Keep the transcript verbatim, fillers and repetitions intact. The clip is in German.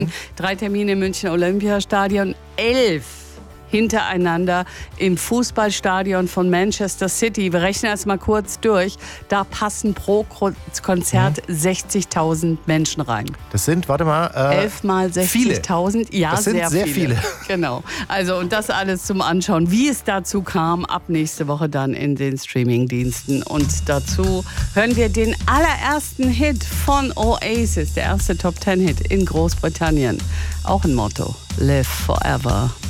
Drei Termine im München Olympiastadion, elf hintereinander im Fußballstadion von Manchester City. Wir rechnen das mal kurz durch. Da passen pro Konzert mhm. sechzigtausend Menschen rein. Das sind, warte mal, äh, elf mal sechzigtausend. Ja, das sind sehr, sehr viele. viele. Genau. Also und das alles zum Anschauen, wie es dazu kam, ab nächste Woche dann in den Streamingdiensten. Und dazu hören wir den allerersten Hit von Oasis, der erste Top Ten Hit in Großbritannien. Auch ein Motto: Live Forever.